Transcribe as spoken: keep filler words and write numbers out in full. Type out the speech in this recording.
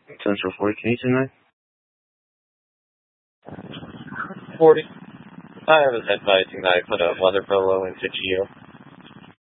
Central forty, can you tonight? forty. I have a advising that I put a weather polo into Geo.